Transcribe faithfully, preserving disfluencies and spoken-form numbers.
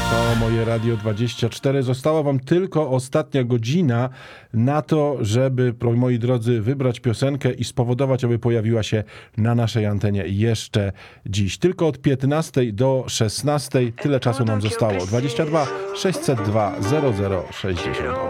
To moje Radio dwadzieścia cztery. Została wam tylko ostatnia godzina na to, żeby, moi drodzy, wybrać piosenkę i spowodować, aby pojawiła się na naszej antenie jeszcze dziś. Tylko od piętnastej do szesnastej. Tyle czasu nam zostało. dwadzieścia dwa sześćset dwa zero zero sześćdziesiąt osiem.